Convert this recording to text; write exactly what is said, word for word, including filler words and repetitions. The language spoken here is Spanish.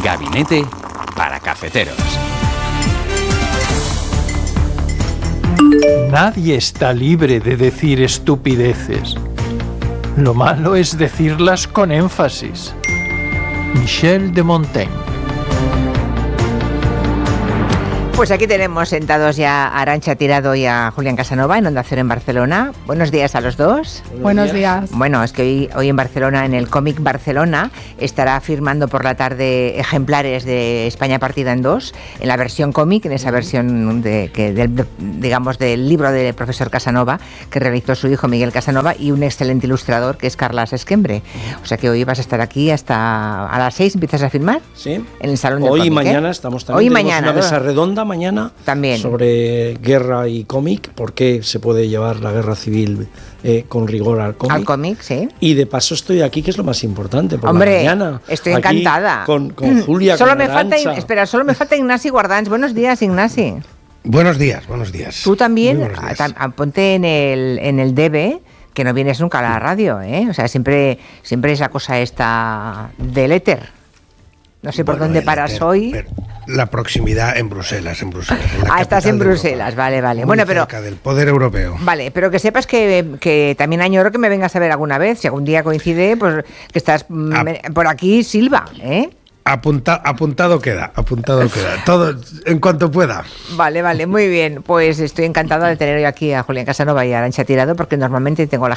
Gabinete para Cafeteros. Nadie está libre de decir estupideces. Lo malo es decirlas con énfasis. Michel de Montaigne. Pues aquí tenemos sentados ya a Arantxa Tirado y a Julián Casanova en Onda Cero en Barcelona. Buenos días a los dos. Buenos días. Bueno, es que hoy, hoy en Barcelona, en el Cómic Barcelona, estará firmando por la tarde ejemplares de España partida en dos, en la versión cómic, en esa versión de, que del, digamos, del libro del profesor Casanova, que realizó su hijo Miguel Casanova, y un excelente ilustrador que es Carlas Esquembre. O sea que hoy vas a estar aquí hasta a las seis, ¿empiezas a firmar? Sí. En el Salón del Hoy Cómic, y mañana ¿eh? estamos también. Hoy y tenemos mañana, una mesa ¿no? redonda mañana también sobre guerra y cómic, por qué se puede llevar la guerra civil eh, con rigor al cómic. Al cómic, sí. Y de paso estoy aquí, que es lo más importante, por Hombre, la mañana. estoy aquí encantada. Con, con Julia, solo con me falta, Arantxa. espera, solo me falta Ignasi Guardans. Buenos días, Ignasi. Buenos días, buenos días. Tú también, Muy buenos días. a- a- ponte en el, en el D B, que no vienes nunca a la radio, ¿eh? O sea, siempre, siempre es la cosa esta del éter. No sé por Bueno, dónde el paras Eter, hoy. pero la proximidad en Bruselas, en Bruselas. En la Ah, estás capital en de Bruselas, Europa. vale, vale. Muy Bueno, pero cerca del poder europeo. Vale, pero que sepas que, que también añoro que me vengas a ver alguna vez. Si algún día coincide, pues que estás mm, Ah. por aquí, Silva, ¿eh? Apunta, apuntado queda, apuntado queda. Todo en cuanto pueda. Vale, vale, muy bien. Pues estoy encantada de tener hoy aquí a Julián Casanova y a Arantxa Tirado, porque normalmente tengo la